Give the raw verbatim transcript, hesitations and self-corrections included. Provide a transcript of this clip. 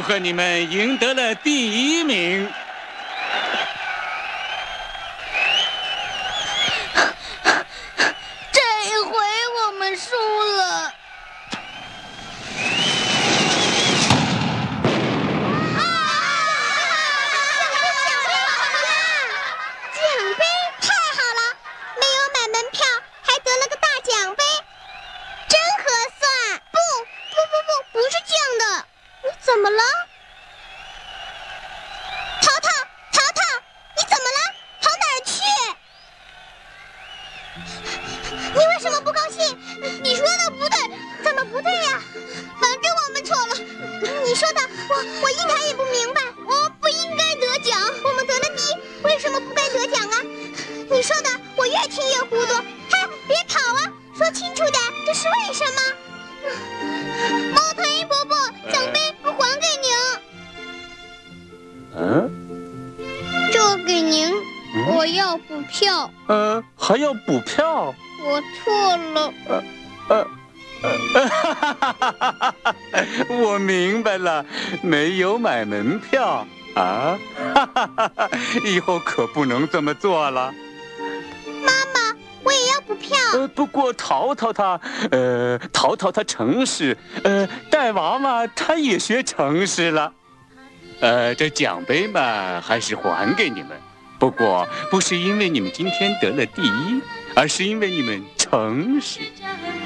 贺你们赢得了第一名。 这一回我们输了。 怎么了？淘淘，淘淘，你怎么了？跑哪儿去？你为什么不高兴？你说的不对，怎么不对呀？反正我们错了。你说的，我我一点也不明白。我不应该得奖，我们得了第一，为什么不该得奖啊？你说的，我越听越糊涂。嗨，别吵啊，说清楚点，这是为什么？猫头鹰伯伯，奖杯。还给您。 嗯， 这给您。嗯、我要补票。 呃，还要补票？ 我错了。 呃呃呃，哈哈哈哈哈哈！我明白了，没有买门票啊！哈哈哈哈！以后可不能这么做了。 妈妈，我也要补票。 呃，不过淘淘他，呃，淘淘他诚实，呃，带娃娃他也学诚实了，呃，这奖杯嘛，还是还给你们。不过不是因为你们今天得了第一，而是因为你们诚实。